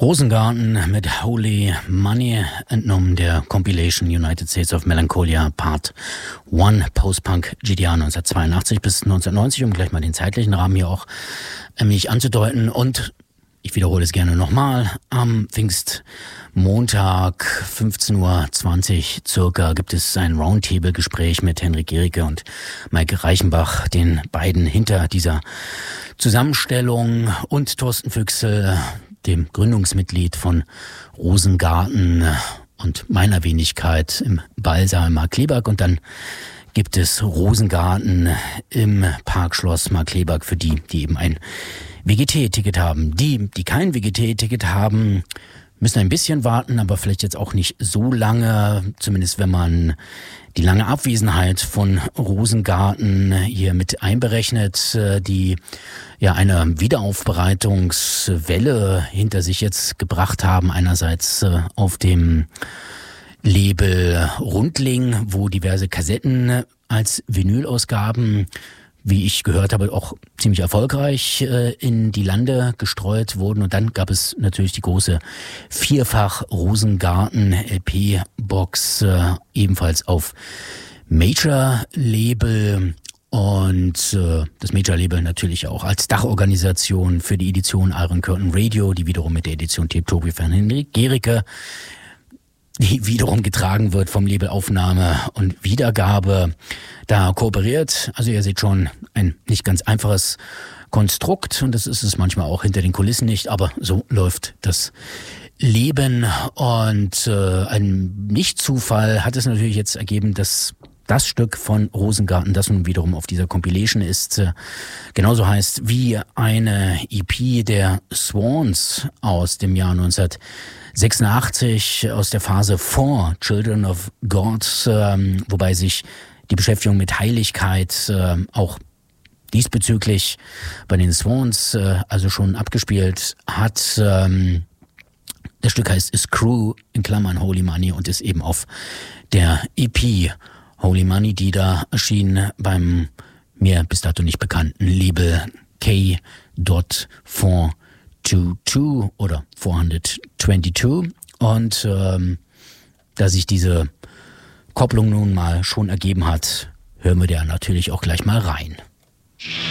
Rosengarten mit Holy Money, entnommen der Compilation United States of Melancholia Part 1 Post-Punk GDR 1982 bis 1990, um gleich mal den zeitlichen Rahmen hier auch mich anzudeuten. Und ich wiederhole es gerne nochmal, am Pfingstmontag 15:20 Uhr circa gibt es ein Roundtable-Gespräch mit Henrik Gericke und Maike Reichenbach, den beiden hinter dieser Zusammenstellung, und Thorsten Füchsel, dem Gründungsmitglied von Rosengarten und meiner Wenigkeit im Ballsaal Markkleeberg. Und dann gibt es Rosengarten im Parkschloss Markkleeberg für die, die eben ein WGT-Ticket haben. Die kein WGT-Ticket haben, müssen ein bisschen warten, aber vielleicht jetzt auch nicht so lange, zumindest wenn man die lange Abwesenheit von Rosengarten hier mit einberechnet, die ja eine Wiederaufbereitungswelle hinter sich jetzt gebracht haben. Einerseits auf dem Label Rundling, wo diverse Kassetten als Vinylausgaben, wie ich gehört habe, auch ziemlich erfolgreich in die Lande gestreut wurden. Und dann gab es natürlich die große Vierfach-Rosengarten-LP-Box, ebenfalls auf Major-Label. Und das Major-Label natürlich auch als Dachorganisation für die Edition Iron Curtain Radio, die wiederum mit der Edition Tobi von Henrik Gericke, die wiederum getragen wird vom Label Aufnahme und Wiedergabe, da kooperiert. Also ihr seht schon, ein nicht ganz einfaches Konstrukt, und das ist es manchmal auch hinter den Kulissen nicht, aber so läuft das Leben. Und ein Nichtzufall hat es natürlich jetzt ergeben, dass das Stück von Rosengarten, das nun wiederum auf dieser Compilation ist, genauso heißt wie eine EP der Swans aus dem Jahr 1986, aus der Phase vor Children of God, wobei sich die Beschäftigung mit Heiligkeit auch diesbezüglich bei den Swans also schon abgespielt hat. Das Stück heißt Screw in Klammern Holy Money und ist eben auf der EP Holy Money, die da erschien beim mir bis dato nicht bekannten Label K.422 oder 422. Und da sich diese Kopplung nun mal schon ergeben hat, hören wir da natürlich auch gleich mal rein.